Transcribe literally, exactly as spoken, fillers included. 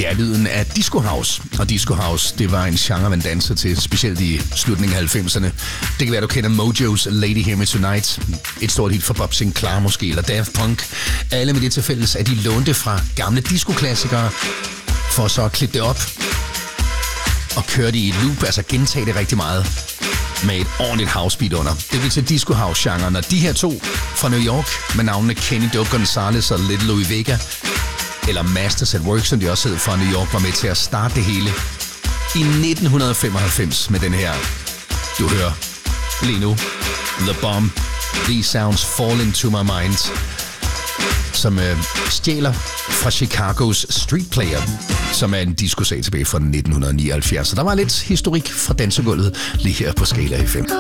Det er lyden af Disco House, og Disco House, det var en genre, man dansede til, specielt i slutningen af halvfemserne. Det kan være, du kender Mojos Lady Hear Me Tonight, et stort hit for Bob Sinclair måske, eller Daft Punk. Alle med det til fælles, at de lånte fra gamle disco-klassikere, for så at klippe det op og køre det i et loop, altså gentage det rigtig meget med et ordentligt housebeat under. Det vil til Disco House-genren, og de her to fra New York med navnene Kenny Dope Gonzalez og Little Louis Vega, eller Masters at Work, som de også hed fra New York, var med til at starte det hele i nitten femoghalvfems med den her, du hører lige nu, The Bomb, These Sounds Fall Into My Mind, som øh, stjæler fra Chicagos Street Player, som er en disco-sag tilbage fra nitten nioghalvfjerds. Så der var lidt historik fra dansegulvet lige her på Skala F M.